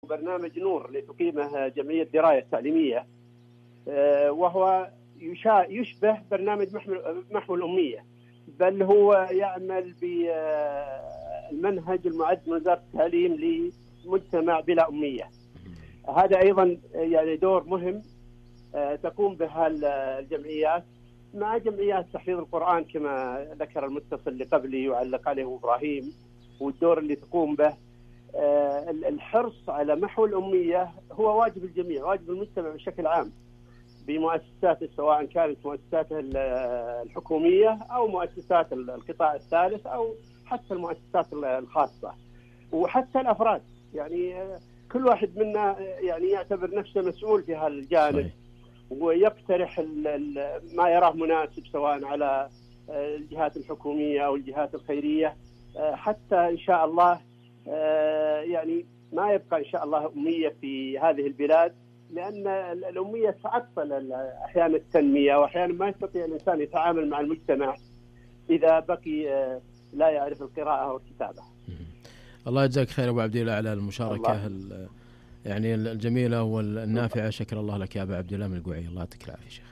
برنامج نور اللي تقيمه جمعية دراية التعليمية، وهو يشبه برنامج محو الأمية، بل هو يعمل بالمنهج المعد من وزارة التعليم لمجتمع بلا أمية. هذا أيضا يعني دور مهم تقوم به الجمعيات مع جمعيات تحفيظ القرآن كما ذكر المتصل اللي قبلي وعلق عليه إبراهيم، والدور اللي تقوم به. الحرص على محو الأمية هو واجب الجميع، واجب المجتمع بشكل عام بمؤسساته، سواء كانت مؤسساته الحكومية أو مؤسسات القطاع الثالث أو حتى المؤسسات الخاصة وحتى الأفراد. يعني كل واحد منا يعني يعتبر نفسه مسؤول في هذا الجانب ويقترح ما يراه مناسب سواء على الجهات الحكومية أو الجهات الخيرية، حتى إن شاء الله يعني ما يبقى إن شاء الله أمية في هذه البلاد، لأن الأمية تعطل أحيانا التنمية، وأحيانا ما يستطيع الإنسان يتعامل مع المجتمع إذا بقي لا يعرف القراءة والكتابة. الله يجزاك خير أبو عبد الله على المشاركة يعني الجميلة والنافعة. شكر الله لك يا أبو عبد الله من القوعي. الله يعطيك العافية شيخ.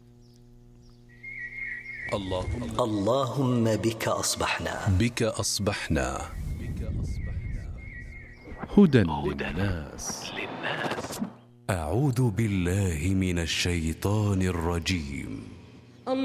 اللهم بك أصبحنا هدى للناس. أعوذ بالله من الشيطان الرجيم.